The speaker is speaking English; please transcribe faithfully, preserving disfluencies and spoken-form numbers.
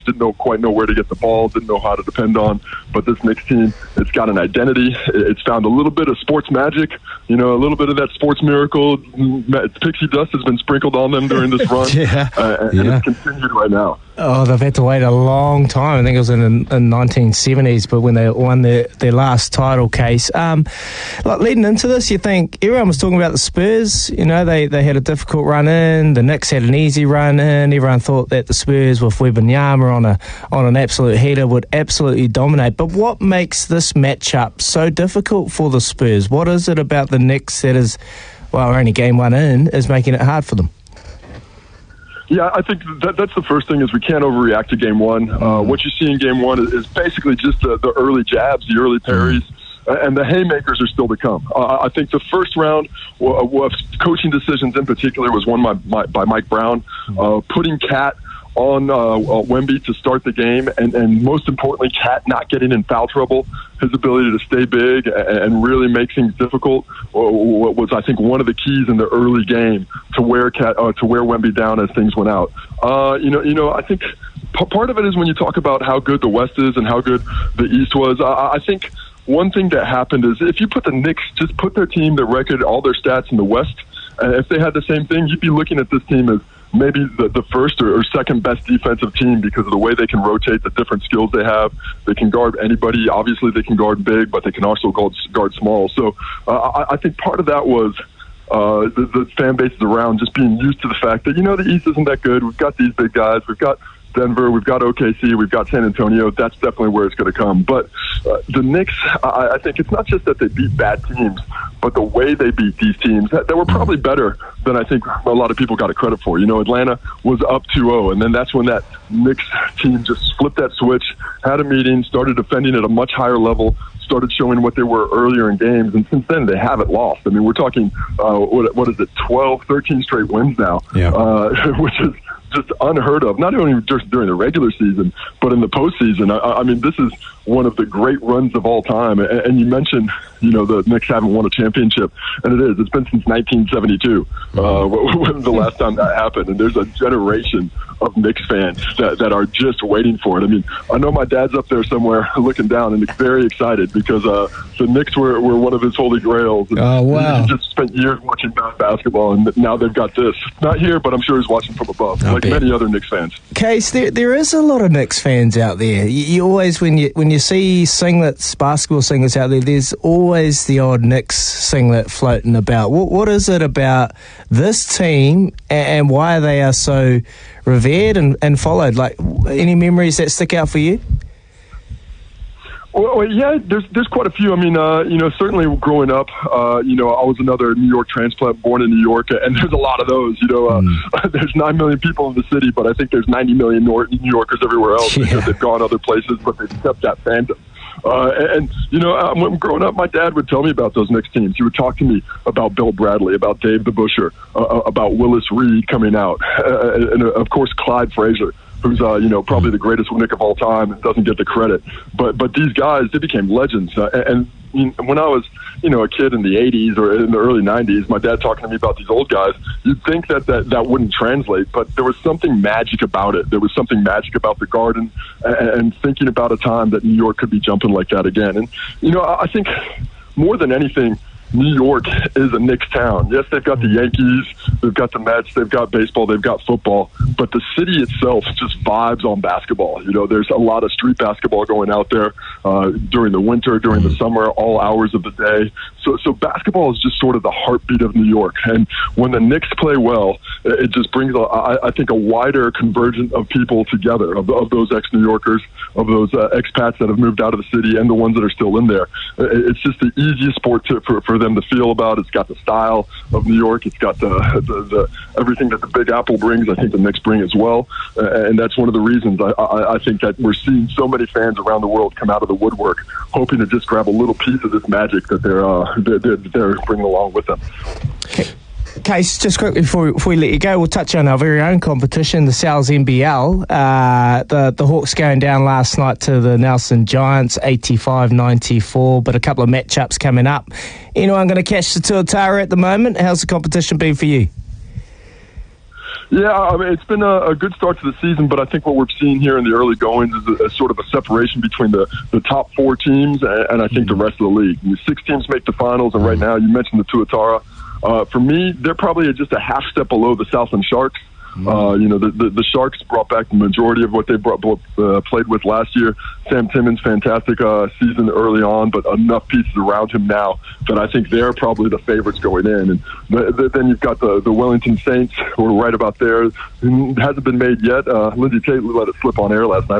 didn't know quite know where to get the ball, didn't know how to depend on. But this Knicks team, it's got an identity. It's found a little bit of sports magic, you know, a little bit of that sports miracle. Pixie dust has been sprinkled on them during this run, yeah. uh, and yeah. it's continued right now. Oh, they've had to wait a long time. I think it was in the nineteen seventies, but when they won their, their last title case. Um, like leading into this, you think everyone was talking about the Spurs. You know, they, they had a difficult run in. The Knicks had an easy run in. Everyone thought that the Spurs with Wembanyama on a on an absolute heater would absolutely dominate. But what makes this matchup so difficult for the Spurs? What is it about the Knicks that is, well, only game one in, is making it hard for them? Yeah, I think that that's the first thing is we can't overreact to game one. Uh, what you see in game one is, is basically just the, the early jabs, the early parries, uh, and the haymakers are still to come. Uh, I think the first round w- of coaching decisions in particular was one by, by, by Mike Brown, uh, putting Cat on uh, uh, Wemby to start the game, and, and most importantly, Cat not getting in foul trouble. His ability to stay big and really make things difficult was, I think, one of the keys in the early game to wear Cat uh, to wear Wemby down as things went out. Uh, you know, you know, I think p- part of it is when you talk about how good the West is and how good the East was. I, I think one thing that happened is if you put the Knicks, just put their team, their record, all their stats in the West, and if they had the same thing, you'd be looking at this team as maybe the, the first or, or second best defensive team because of the way they can rotate, the different skills they have. They can guard anybody. Obviously, they can guard big, but they can also guard, guard small. So uh, I, I think part of that was uh, the, the fan bases around just being used to the fact that, you know, the East isn't that good. We've got these big guys. We've got Denver, we've got O K C, we've got San Antonio. That's definitely where it's going to come. But uh, the Knicks, I, I think it's not just that they beat bad teams, but the way they beat these teams that, that were probably better than I think a lot of people got a credit for. You know, Atlanta was up two oh, and then that's when that Knicks team just flipped that switch, had a meeting, started defending at a much higher level, started showing what they were earlier in games, and since then they haven't lost. I mean, we're talking, uh, what, what is it, twelve, thirteen straight wins now, yeah. uh, which is just unheard of, not only just during the regular season, but in the postseason. I, I mean, this is one of the great runs of all time. And, and you mentioned, you know, the Knicks haven't won a championship, and it is. It's been since nineteen seventy-two, uh, when the last time that happened. And there's a generation of Knicks fans that, that are just waiting for it. I mean, I know my dad's up there somewhere looking down and very excited because uh, the Knicks were, were one of his holy grails. And oh, wow. He just spent years watching basketball, and now they've got this. Not here, but I'm sure he's watching from above, I'll like bet. Many other Knicks fans. Case, there there is a lot of Knicks fans out there. You, you always, when you when you see singlets, basketball singlets out there, there's always the odd Knicks singlet floating about. What what is it about this team and, and why they are so revered and, and followed? Like, any memories that stick out for you? Well, yeah, there's there's quite a few. I mean, uh, you know, certainly growing up, uh, you know, I was another New York transplant, born in New York, and there's a lot of those. You know, uh, mm. there's nine million people in the city, but I think there's ninety million New Yorkers everywhere else yeah. because they've gone other places, but they've kept that fandom. Uh, and, and, you know, um, when growing up, my dad would tell me about those Knicks teams. He would talk to me about Bill Bradley, about Dave the Busher, uh, about Willis Reed coming out, uh, and, uh, of course, Clyde Frazier, who's, uh, you know, probably the greatest Knick of all time and doesn't get the credit. But but these guys, they became legends. Uh, and, and when I was, you know, a kid in the eighties or in the early nineties, my dad talking to me about these old guys, you'd think that, that that wouldn't translate, but there was something magic about it. There was something magic about the Garden and, and thinking about a time that New York could be jumping like that again. And, you know, I think more than anything, New York is a Knicks town. Yes, they've got the Yankees, they've got the Mets, they've got baseball, they've got football, but the city itself just vibes on basketball. You know, there's a lot of street basketball going out there uh, during the winter, during the summer, all hours of the day. So, so basketball is just sort of the heartbeat of New York. And when the Knicks play well, it just brings, a, I, I think, a wider convergence of people together, of, of those ex-New Yorkers, of those uh, expats that have moved out of the city and the ones that are still in there. It's just the easiest sport to, for, for them to feel about. It's got the style of New York. It's got the, the, the everything that the Big Apple brings. I think the Knicks bring as well, uh, and that's one of the reasons I, I, I think that we're seeing so many fans around the world come out of the woodwork, hoping to just grab a little piece of this magic that they're uh, they're, they're, they're bringing along with them. Okay. Case, just quickly before we, before we let you go, we'll touch on our very own competition, the Sal's N B L. Uh, the, the Hawks going down last night to the Nelson Giants, eighty-five ninety-four, but a couple of matchups coming up. Anyone going to catch the Tuatara at the moment? How's the competition been for you? Yeah, I mean, it's been a, a good start to the season, but I think what we're seeing here in the early goings is a, a sort of a separation between the, the top four teams and, and I think mm-hmm. the rest of the league. I mean, six teams make the finals, and right now, you mentioned the Tuatara. Uh, for me, they're probably just a half step below the Southland Sharks. Uh, you know, the, the the Sharks brought back the majority of what they brought, uh, played with last year. Sam Timmons, fantastic uh, season early on, but enough pieces around him now that I think they're probably the favorites going in. And the, the, then you've got the, the Wellington Saints, who are right about there. It hasn't been made yet. Uh, Lindsay Tate let it slip on air last night.